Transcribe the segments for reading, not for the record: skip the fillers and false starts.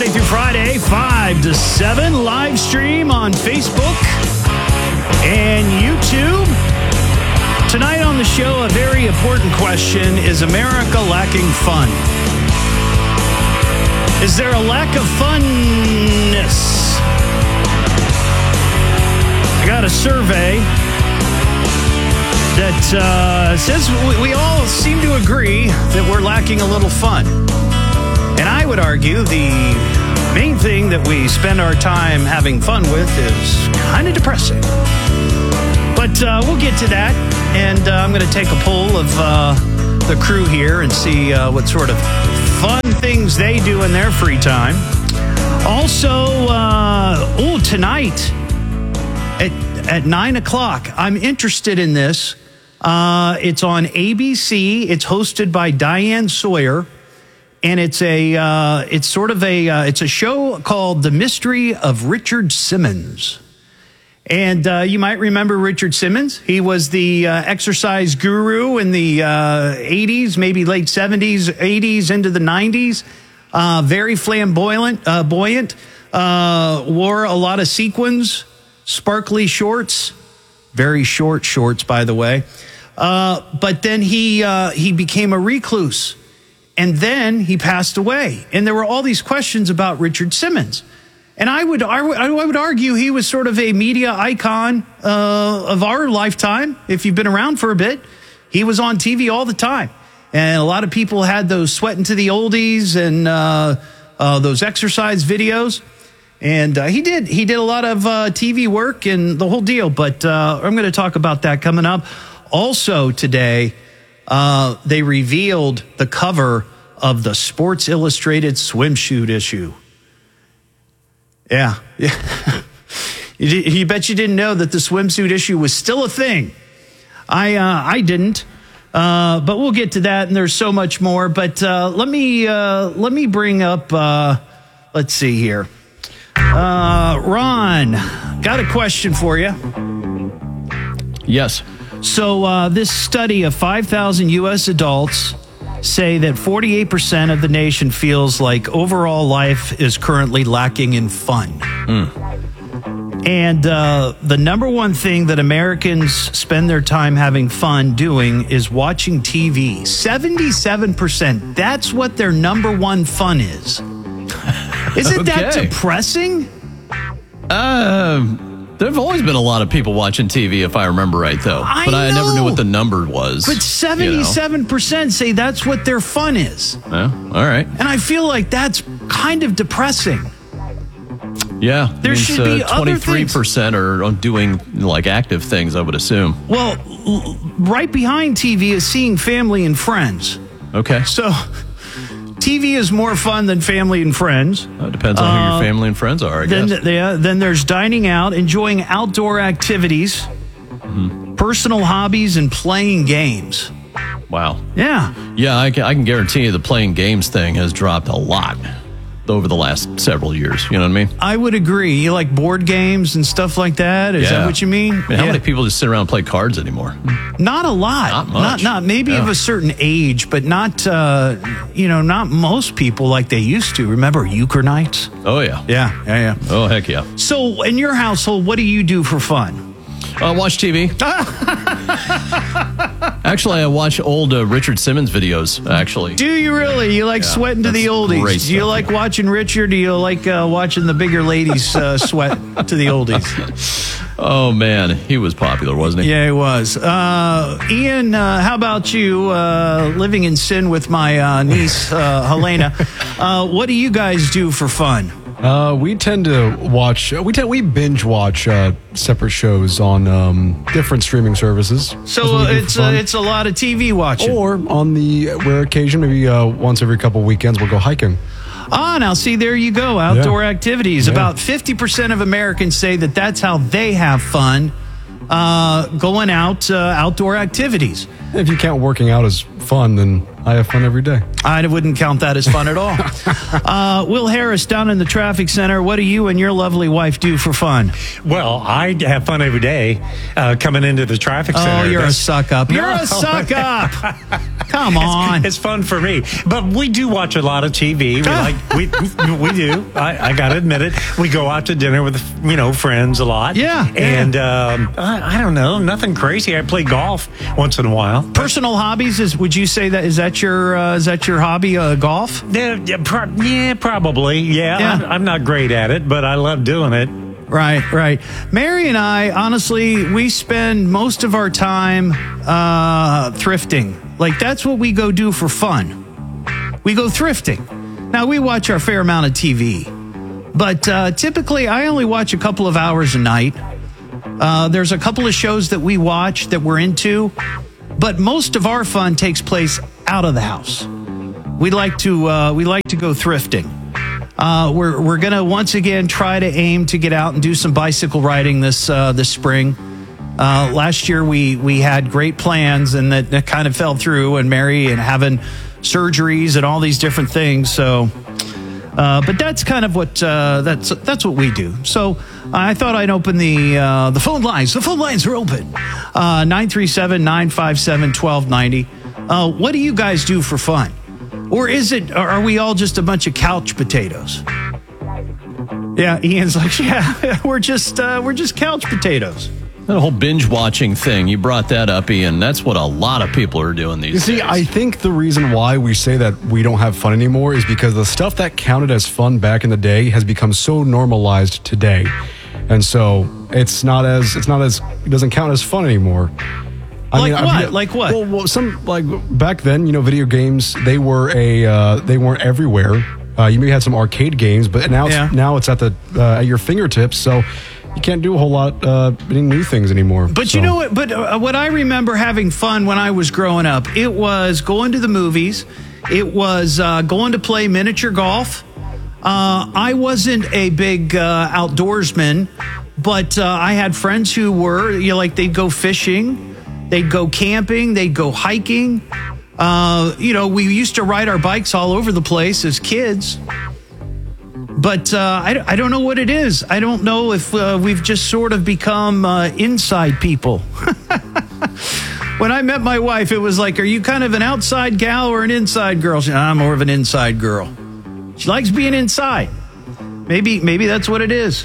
Monday through Friday, 5 to 7, live stream on Facebook and YouTube. Tonight on the show, a very important question: is America lacking fun? Is there a lack of funness? I got a survey that says we all seem to agree that we're lacking a little fun. And I would argue the main thing that we spend our time having fun with is kind of depressing. But we'll get to that. And I'm going to take a poll of the crew here and see what sort of fun things they do in their free time. Also, tonight at 9 o'clock, I'm interested in this. It's on ABC. It's hosted by Diane Sawyer. And it's a show called The Mystery of Richard Simmons. And you might remember Richard Simmons. He was the exercise guru in the 80s, maybe late 70s, 80s into the 90s. Very flamboyant, wore a lot of sequins, sparkly shorts, very short shorts, by the way. But then he became a recluse. And then he passed away. And there were all these questions about Richard Simmons. And I would argue he was sort of a media icon of our lifetime. If you've been around for a bit, he was on TV all the time. And a lot of people had those sweating to the oldies and those exercise videos. And he did a lot of TV work and the whole deal. But I'm going to talk about that coming up. Also today, they revealed the cover of the Sports Illustrated swimsuit issue. Yeah. You bet you didn't know that the swimsuit issue was still a thing. I didn't. But we'll get to that, and there's so much more. But let me bring up. Let's see here. Ron, got a question for you. Yes. So this study of 5,000 U.S. adults say that 48% of the nation feels like overall life is currently lacking in fun. And the number one thing that Americans spend their time having fun doing is watching TV. 77%. That's what their number one fun is. Isn't that depressing? There have always been a lot of people watching TV, if I remember right, though. I never knew what the number was. But 77% say that's what their fun is. Yeah, all right. And I feel like that's kind of depressing. Yeah. There should be other things. 23% are doing like active things, I would assume. Well, right behind TV is seeing family and friends. Okay. So TV is more fun than family and friends. It depends on who your family and friends are, I guess. Then there's dining out, enjoying outdoor activities, personal hobbies, and playing games. Wow. Yeah. Yeah, I can guarantee you the playing games thing has dropped a lot over the last several years. You know what I mean? I would agree. You like board games and stuff like that? Is that what you mean? I mean, how many people just sit around and play cards anymore? Not a lot. Not much. Not maybe of a certain age, but not not most people like they used to. Remember euchre nights? Oh, yeah. Yeah. Oh, heck yeah. So in your household, what do you do for fun? Watch TV. Actually, I watch old Richard Simmons videos, actually. Do you really? You like sweating to the oldies? Do you like watching Richard? Do you like watching the bigger ladies sweat to the oldies? Oh, man. He was popular, wasn't he? Yeah, he was. Ian, how about you living in sin with my niece, Helena? What do you guys do for fun? We tend to watch. We binge watch separate shows on different streaming services. So it's a lot of TV watching, or on the rare occasion, maybe once every couple weekends, we'll go hiking. Now see, there you go. Outdoor activities. Yeah. About 50% of Americans say that that's how they have fun, going out, outdoor activities. If you count working out as fun, then I have fun every day. I wouldn't count that as fun at all. Will Harris, down in the traffic center, what do you and your lovely wife do for fun? Well, I have fun every day coming into the traffic center. Oh, you're a suck-up. You're a suck-up. Come on. It's fun for me. But we do watch a lot of TV. We do. I got to admit it. We go out to dinner with, friends a lot. Yeah. And I don't know, nothing crazy. I play golf once in a while. Personal hobbies, would you say is that your hobby, golf? Yeah, probably. Yeah. I'm not great at it, but I love doing it. Right. Mary and I, honestly, we spend most of our time thrifting. Like, that's what we go do for fun. We go thrifting. Now, we watch our fair amount of TV, but typically I only watch a couple of hours a night. There's a couple of shows that we watch that we're into, but most of our fun takes place out of the house. We like to go thrifting. We're going to once again try to aim to get out and do some bicycle riding this spring. Last year we had great plans, and that kind of fell through, and Mary and having surgeries and all these different things. So, but that's kind of what that's what we do. So I thought I'd open the phone lines. The phone lines are open. 937-957-1290. What do you guys do for fun? Or are we all just a bunch of couch potatoes? Yeah, Ian's like, we're just couch potatoes. That whole binge watching thing, you brought that up, Ian. That's what a lot of people are doing these days. You see, I think the reason why we say that we don't have fun anymore is because the stuff that counted as fun back in the day has become so normalized today. And so it doesn't count as fun anymore. Like what? Well, back then, video games, they weren't everywhere. You maybe had some arcade games, but now it's at your fingertips. So you can't do a whole lot any new things anymore. But you know what? But what I remember having fun when I was growing up, it was going to the movies. It was going to play miniature golf. I wasn't a big outdoorsman, but I had friends who were. They'd go fishing. They'd go camping. They'd go hiking. We used to ride our bikes all over the place as kids. But I don't know what it is. I don't know if we've just sort of become inside people. When I met my wife, it was like, are you kind of an outside gal or an inside girl? She said, I'm more of an inside girl. She likes being inside. Maybe that's what it is.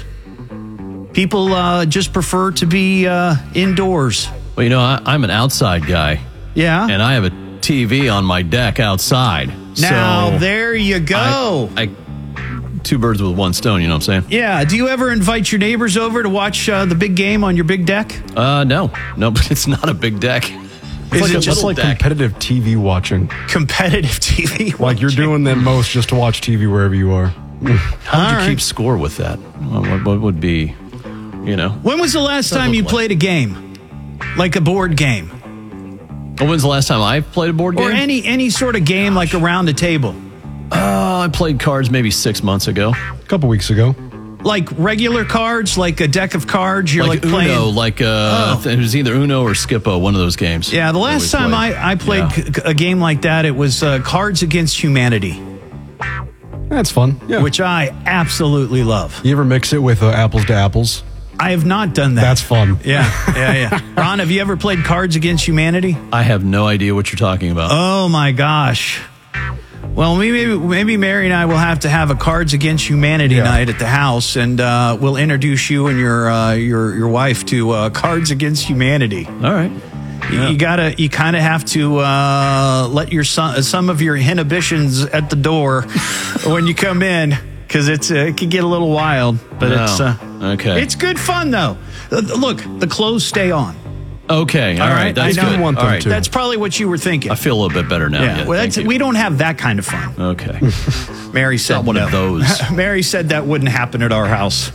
People just prefer to be indoors. Well, I'm an outside guy. Yeah. And I have a TV on my deck outside. Now, so there you go. I two birds with one stone, you know what I'm saying? Yeah. Do you ever invite your neighbors over to watch the big game on your big deck? No, but it's not a big deck. It's just like deck. competitive TV watching. Competitive TV watching. Like you're doing the most just to watch TV wherever you are. How would you keep score with that? What would be, When was the last time you played a game? Like a board game? When's the last time I played a board game? Or any sort of game like around the table? I played cards maybe 6 months ago. A couple weeks ago. Like regular cards, like a deck of cards. You're like playing Uno, it was either Uno or Skippo, one of those games. Yeah, the last time I played a game like that, it was Cards Against Humanity. That's fun. Yeah. Which I absolutely love. You ever mix it with apples to apples? I have not done that. That's fun. Yeah. Ron, have you ever played Cards Against Humanity? I have no idea what you're talking about. Oh my gosh. Well, maybe Mary and I will have to have a Cards Against Humanity night at the house, and we'll introduce you and your wife to Cards Against Humanity. All right. Yeah. You kind of have to let some of your inhibitions at the door when you come in, because it can get a little wild. But it's okay. It's good fun though. Look, the clothes stay on. Okay, all right. That's good. Want them all right. to. That's probably what you were thinking. I feel a little bit better now. Yeah. Well, we don't have that kind of fun. Okay. Mary said not one of those. Mary said that wouldn't happen at our house.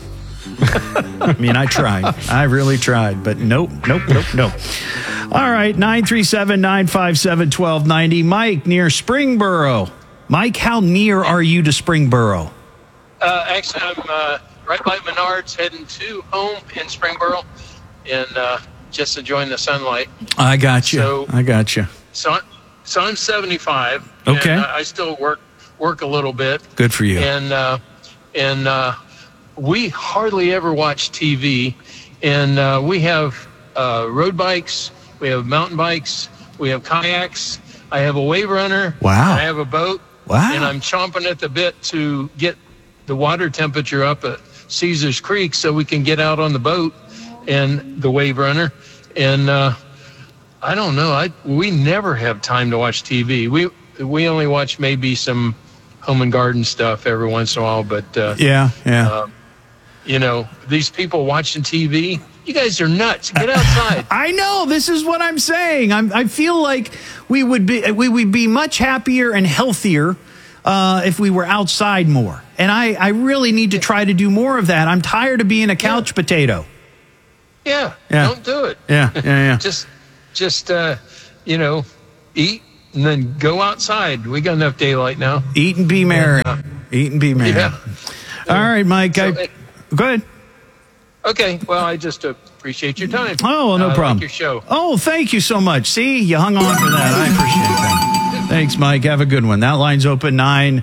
I mean, I tried. I really tried, but nope. All right, 937-957-1290. Mike, near Springboro. Mike, how near are you to Springboro? Actually, I'm right by Menards, heading to home in Springboro, and just enjoying the sunlight. I got you. So So I'm 75. Okay. And I still work a little bit. Good for you. And we hardly ever watch TV. And we have road bikes, we have mountain bikes, we have kayaks. I have a wave runner. Wow. And I have a boat. Wow. And I'm chomping at the bit to get the water temperature up at Caesars Creek so we can get out on the boat and the wave runner. And I don't know. We never have time to watch TV. We only watch maybe some home and garden stuff every once in a while. But these people watching TV, you guys are nuts. Get outside. I know. This is what I'm saying. I feel like we would be much happier and healthier if we were outside more. And I really need to try to do more of that. I'm tired of being a couch potato. Yeah. Don't do it. Yeah. Just eat and then go outside. We got enough daylight now. Eat and be merry. Eat and be merry. Yeah. All right, Mike. So, go ahead. Okay. Well, I just appreciate your time. Oh, no problem. Like your show. Oh, thank you so much. See, you hung on for that. I appreciate that. Thanks, Mike. Have a good one. That line's open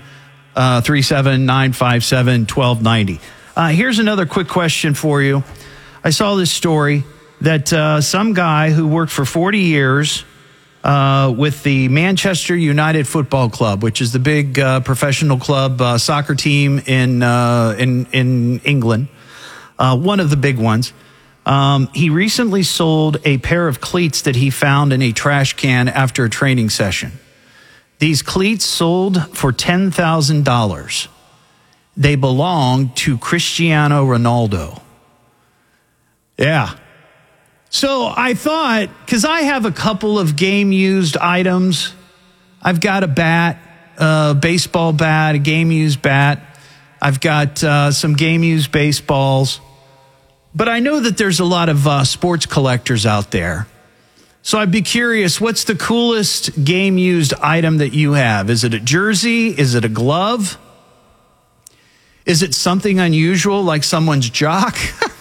937-957-1290. Here's another quick question for you. I saw this story that some guy who worked for 40 years with the Manchester United Football Club, which is the big professional club soccer team in England, one of the big ones. He recently sold a pair of cleats that he found in a trash can after a training session. These cleats sold for $10,000. They belong to Cristiano Ronaldo. Yeah. So I thought, because I have a couple of game-used items. I've got a bat, a baseball bat, a game-used bat. I've got some game-used baseballs. But I know that there's a lot of sports collectors out there. So I'd be curious, what's the coolest game-used item that you have? Is it a jersey? Is it a glove? Is it something unusual like someone's jock?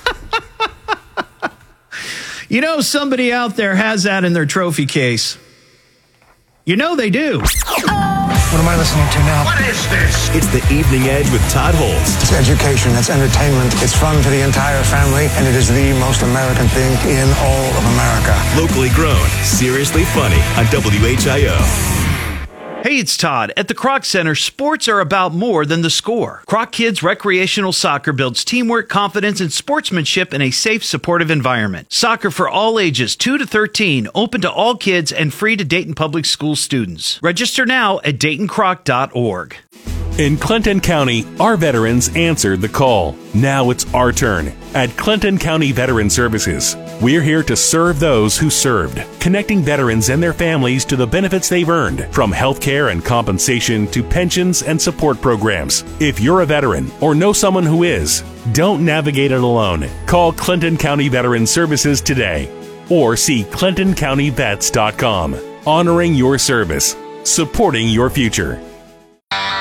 You know, somebody out there has that in their trophy case. You know they do. What am I listening to now? What is this? It's the Evening Edge with Todd Holtz. It's education, it's entertainment, it's fun for the entire family, and it is the most American thing in all of America. Locally grown, seriously funny on WHIO. Hey, it's Todd. At the Kroc Center, sports are about more than the score. Kroc Kids Recreational Soccer builds teamwork, confidence, and sportsmanship in a safe, supportive environment. Soccer for all ages, 2 to 13, open to all kids and free to Dayton Public School students. Register now at DaytonCroc.org. In Clinton County, our veterans answered the call. Now it's our turn. At Clinton County Veteran Services, we're here to serve those who served, connecting veterans and their families to the benefits they've earned, from health care and compensation to pensions and support programs. If you're a veteran or know someone who is, don't navigate it alone. Call Clinton County Veteran Services today or see ClintonCountyVets.com. Honoring your service, supporting your future.